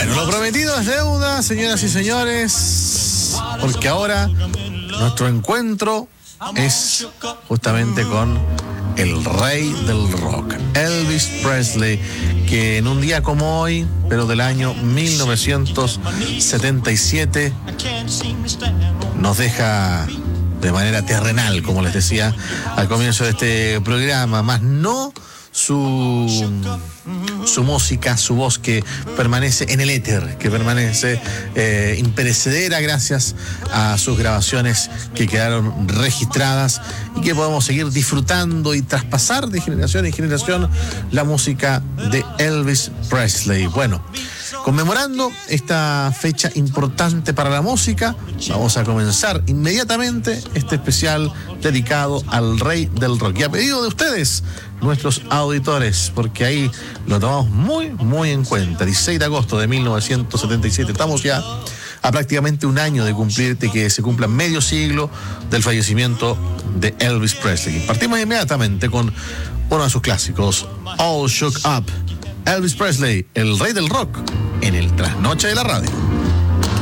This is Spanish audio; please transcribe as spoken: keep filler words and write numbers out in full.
Bueno, lo prometido es deuda, señoras y señores, porque ahora nuestro encuentro es justamente con el rey del rock, Elvis Presley, que en un día como hoy, pero del año mil novecientos setenta y siete, nos deja de manera terrenal, como les decía al comienzo de este programa, más no su, su música, su voz que permanece en el éter, que permanece eh, imperecedera gracias a sus grabaciones que quedaron registradas y que podemos seguir disfrutando y traspasar de generación en generación la música de Elvis Presley. Bueno, conmemorando esta fecha importante para la música, vamos a comenzar inmediatamente este especial dedicado al rey del rock. Y a pedido de ustedes, nuestros auditores, porque ahí lo tomamos muy, muy en cuenta. dieciséis de agosto de mil novecientos setenta y siete. Estamos ya a prácticamente un año de cumplir, de que se cumpla medio siglo del fallecimiento de Elvis Presley. Partimos inmediatamente con uno de sus clásicos, All Shook Up. Elvis Presley, el rey del rock, en el Trasnoche de la Radio.